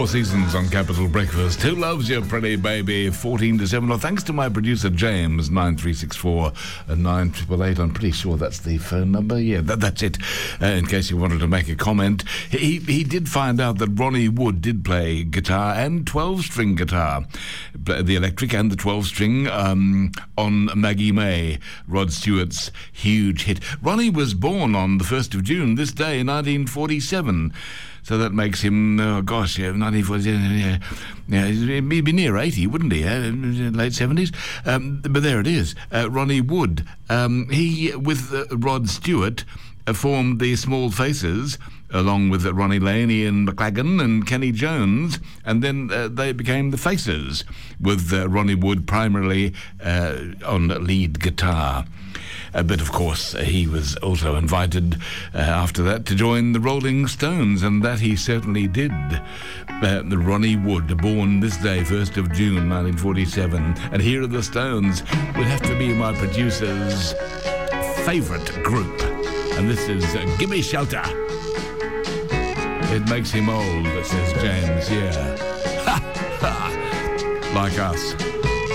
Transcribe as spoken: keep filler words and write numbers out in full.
Four Seasons on Capital Breakfast. Who loves you, pretty baby? fourteen to seven. Well, thanks to my producer, James, nine three six four nine eight eight eight. I'm pretty sure that's the phone number. Yeah, that, that's it. Uh, in case you wanted to make a comment. He, he did find out that Ronnie Wood did play guitar and twelve-string guitar. The electric and the twelve-string um, on Maggie May, Rod Stewart's huge hit. Ronnie was born on the first of June, this day, nineteen forty-seven. So that makes him, oh gosh, yeah, nineteen forty-seven, yeah, yeah, he'd be near eighty, wouldn't he, eh? Late seventies? Um, but there it is, uh, Ronnie Wood. Um, he, with uh, Rod Stewart, uh, formed the Small Faces, along with uh, Ronnie Lane, Ian McLagan and Kenny Jones, and then uh, they became the Faces, with uh, Ronnie Wood primarily uh, on lead guitar. Uh, but of course, uh, he was also invited uh, after that to join the Rolling Stones, and that he certainly did. Uh, the Ronnie Wood, born this day, first of June, nineteen forty-seven. And here are the Stones, would have to be my producer's favourite group. And this is uh, Gimme Shelter. It makes him old, says James, yeah. Ha! Ha! Like us.